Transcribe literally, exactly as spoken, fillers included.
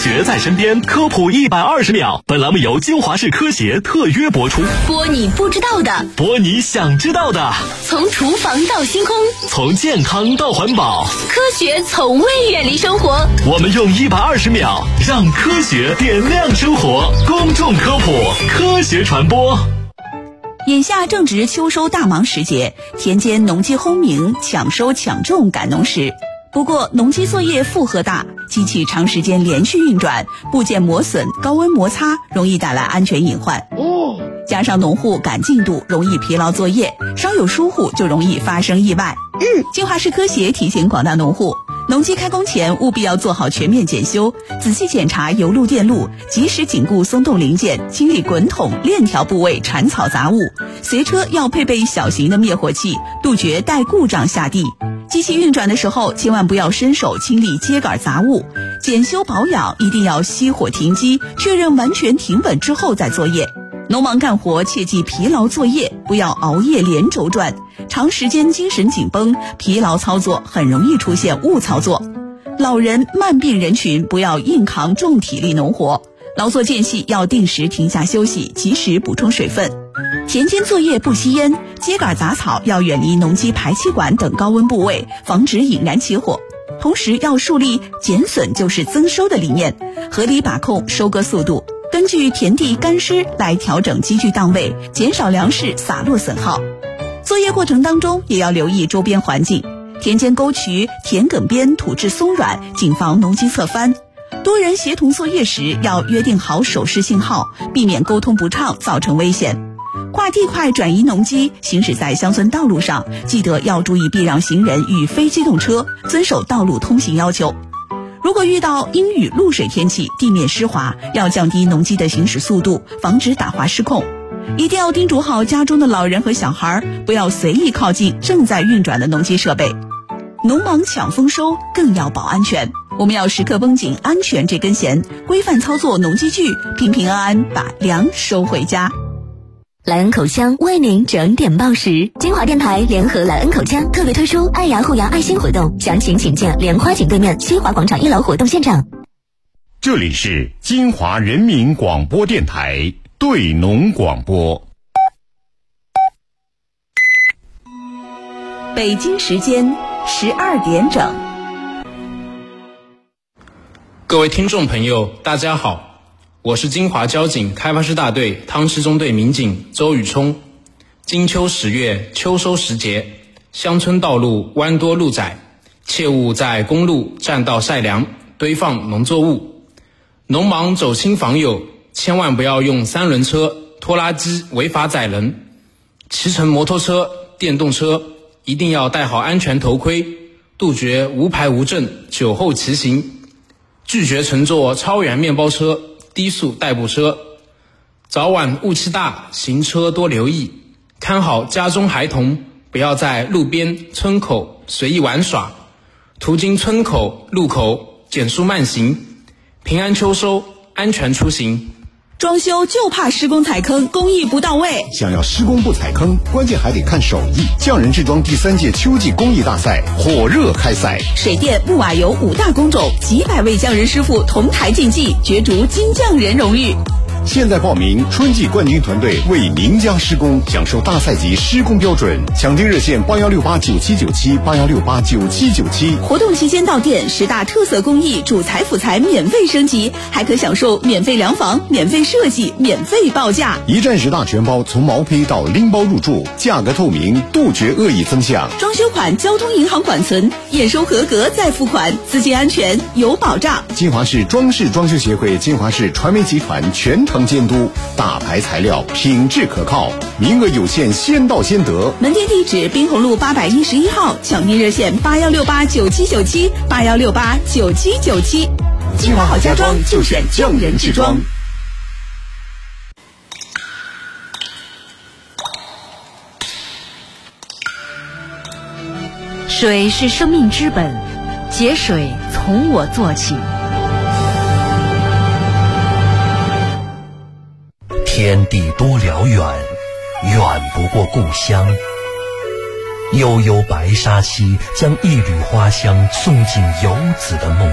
学在身边，科普一百二十秒。本栏目由金华市科协特约播出。 播你不知道的， 播你想知道的。 从厨房到星空， 从健康到环保， 科学从未远离生活。 我们用一百二十秒让科学点亮生活。公众科普，科学传播。 眼下正值秋收大忙时节，田间农机轰鸣，抢收抢种赶农时。不过农机作业负荷大，机器长时间连续运转，部件磨损、高温摩擦容易带来安全隐患。哦，加上农户赶进度，容易疲劳作业，稍有疏忽就容易发生意外。嗯，金华市科协提醒广大农户，农机开工前务必要做好全面检修，仔细检查油路电路，及时紧固松动零件，清理滚筒、链条部位缠草杂物。随车要配备小型的灭火器，杜绝带故障下地。机器运转的时候，千万不要伸手清理秸秆杂物。检修保养一定要熄火停机，确认完全停稳之后再作业。农忙干活切忌疲劳作业，不要熬夜连轴转，长时间精神紧绷，疲劳操作很容易出现误操作。老人、慢病人群不要硬扛重体力农活，劳作间隙要定时停下休息，及时补充水分。田间作业不吸烟，秸秆杂草要远离农机排气管等高温部位，防止引燃起火。同时要树立减损就是增收的理念，合理把控收割速度，根据田地干湿来调整机具档位，减少粮食洒落损耗。作业过程当中也要留意周边环境，田间沟渠、田埂边土质松软，谨防农机侧翻。多人协同作业时要约定好手势信号，避免沟通不畅造成危险。跨地块转移农机行驶在乡村道路上，记得要注意避让行人与非机动车，遵守道路通行要求。如果遇到阴雨露水天气，地面湿滑，要降低农机的行驶速度，防止打滑失控。一定要叮嘱好家中的老人和小孩，不要随意靠近正在运转的农机设备。农忙抢丰收，更要保安全。我们要时刻绷紧安全这根弦，规范操作农机具，平平安安把粮收回家。 莱恩口腔为您整点报时，金华电台联合莱恩口腔特别推出爱牙护牙爱心活动，详情请见莲花井对面西华广场一楼活动现场。 这里是金华人民广播电台对农广播。 北京时间十二点整。 各位听众朋友，大家好。我是金华交警开发市大队汤市中队民警周宇冲。金秋十月，秋收时节，乡村道路弯多路窄，切勿在公路占道晒粮，堆放农作物。农忙走亲访友，千万不要用三轮车、拖拉机违法载人。骑乘摩托车、电动车一定要戴好安全头盔，杜绝无牌无证酒后骑行，拒绝乘坐超员面包车、低速代步车。早晚雾气大，行车多留意，看好家中孩童，不要在路边、村口随意玩耍，途经村口、路口减速慢行。平安秋收，安全出行。 装修就怕施工踩坑，工艺不到位。 想要施工不踩坑，关键还得看手艺。匠人制装第三届秋季工艺大赛火热开赛， 水电、木瓦油五大工种，几百位匠人师傅同台竞技，角逐金匠人荣誉。 现在报名，春季冠军团队为您家施工，享受大赛级施工标准。抢订热线八幺六八九七九七八幺六八九七九七。 活动期间到店，十大特色工艺主材辅材免费升级，还可享受免费量房、免费设计、免费报价。 一站式大全包，从毛坯到拎包入住，价格透明，杜绝恶意增项。 装修款交通银行管存，验收合格再付款，资金安全有保障。 金华市装饰装修协会、金华市传媒集团全程监督，大牌材料，品质可靠，名额有限，先到先得。 门店地址：滨红路八百一十一号，抢订热线八幺六八九七九七八幺六八九七九七。金华好家装就选匠人制装。 水是生命之本，节水从我做起。 天地多辽远，远不过故乡。悠悠白沙溪，将一缕花香送进游子的梦